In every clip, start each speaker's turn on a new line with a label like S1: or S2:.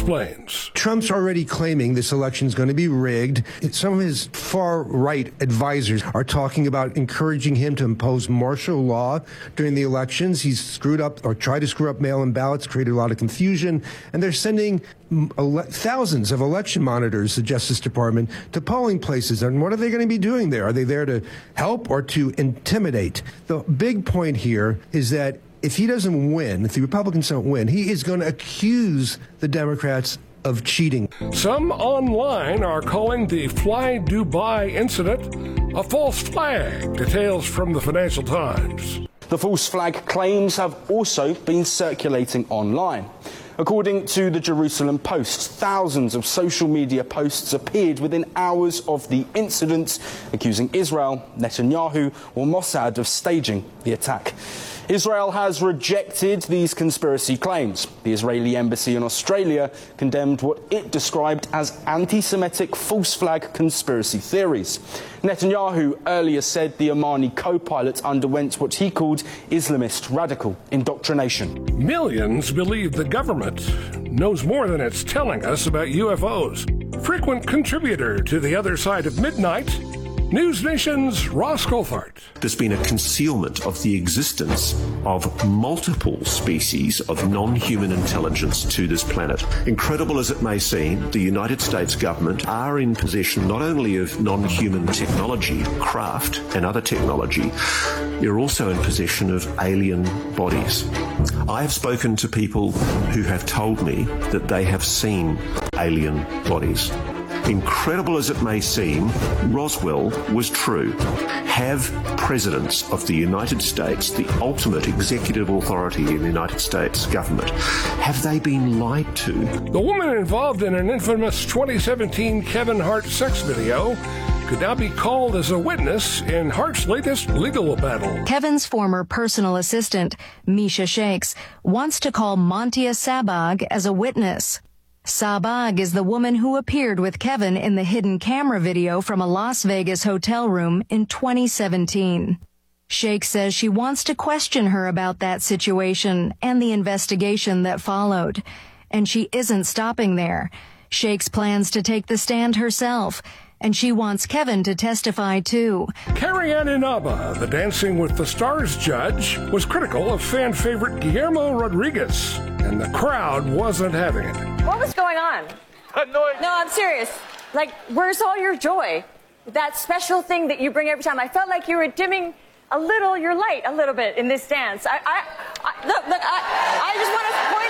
S1: explains.
S2: Trump's already claiming this election is going to be rigged. Some of his far-right advisors are talking about encouraging him to impose martial law during the elections. He's screwed up or tried to screw up mail-in ballots, created a lot of confusion, and they're sending thousands of election monitors, the Justice Department, to polling places. And what are they going to be doing there? Are they there to help or to intimidate? The big point here is that if he doesn't win, if the Republicans don't win, he is going to accuse the Democrats of cheating.
S1: Some online are calling the Fly Dubai incident a false flag. Details from the Financial Times.
S3: The false flag claims have also been circulating online. According to the Jerusalem Post, thousands of social media posts appeared within hours of the incident, accusing Israel, Netanyahu or Mossad of staging the attack. Israel has rejected these conspiracy claims. The Israeli embassy in Australia condemned what it described as anti-Semitic false flag conspiracy theories. Netanyahu earlier said the Omani co-pilot underwent what he called Islamist radical indoctrination.
S1: Millions believe the government knows more than it's telling us about UFOs. Frequent contributor to The Other Side of Midnight, News Nation's Ross Colfart.
S4: There's been a concealment of the existence of multiple species of non-human intelligence to this planet. Incredible as it may seem, the United States government are in possession not only of non-human technology, craft and other technology, they're also in possession of alien bodies. I have spoken to people who have told me that they have seen alien bodies. Incredible as it may seem, Roswell was true. Have presidents of the United States, the ultimate executive authority in the United States government, have they been lied to?
S1: The woman involved in an infamous 2017 Kevin Hart sex video could now be called as a witness in Hart's latest legal battle.
S5: Kevin's former personal assistant, Misha Shakes, wants to call Mantia Sabag as a witness. Sabag is the woman who appeared with Kevin in the hidden camera video from a Las Vegas hotel room in 2017. Shakes says she wants to question her about that situation and the investigation that followed. And she isn't stopping there. Shakes plans to take the stand herself, and she wants Kevin to testify too.
S1: Carrie Ann Inaba, the Dancing with the Stars judge, was critical of fan favorite Guillermo Rodriguez, and the crowd wasn't having it.
S6: What was going on? No, I'm serious. Like, where's all your joy? That special thing that you bring every time. I felt like you were dimming a little your light a little bit in this dance. I just want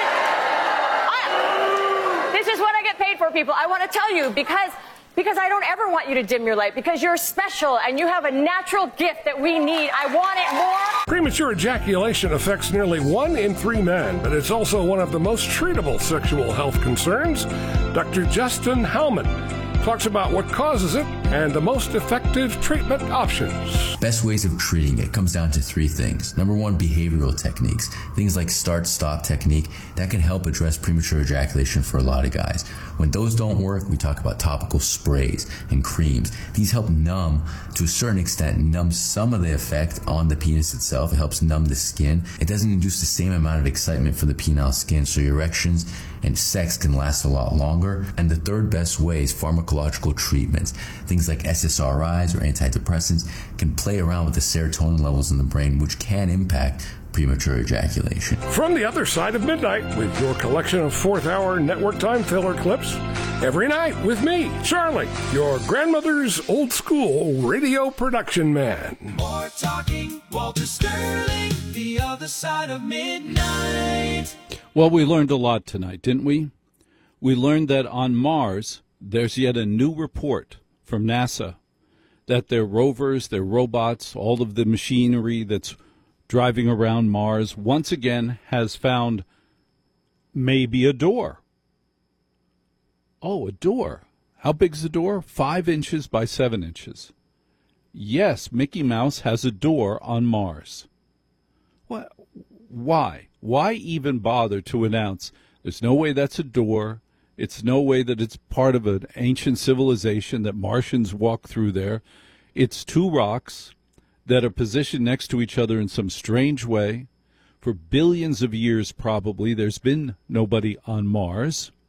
S6: to point it. This is what I get paid for, people. I want to tell you because I don't ever want you to dim your light, because you're special and you have a natural gift that we need. I want it more.
S1: Premature ejaculation affects nearly 1 in 3 men, but it's also one of the most treatable sexual health concerns. Dr. Justin Howman talks about what causes it and the most effective treatment options.
S7: Best ways of treating it comes down to 3 things. Number 1, behavioral techniques. Things like start-stop technique that can help address premature ejaculation for a lot of guys. When those don't work, we talk about topical sprays and creams. These help numb, to a certain extent, numb some of the effect on the penis itself. It helps numb the skin. It doesn't induce the same amount of excitement for the penile skin, so your erections and sex can last a lot longer. And the third best way is pharmacological treatments. Things like SSRIs or antidepressants can play around with the serotonin levels in the brain, which can impact premature ejaculation.
S1: From the Other Side of Midnight, with your collection of 4th hour network time filler clips, every night with me, Charlie, your grandmother's old school radio production man.
S8: More talking, Walter Sterling, The Other Side of Midnight.
S9: Well, we learned a lot tonight, didn't we? We learned that on Mars, there's yet a new report from NASA that their rovers, their robots, all of the machinery that's driving around Mars once again has found maybe a door. Oh, a door. How big's the door? 5 inches by 7 inches. Yes, Mickey Mouse has a door on Mars. What? Why? Why even bother to announce there's no way that's a door? It's no way that it's part of an ancient civilization that Martians walk through there. It's 2 rocks that are positioned next to each other in some strange way. For billions of years, probably, there's been nobody on Mars.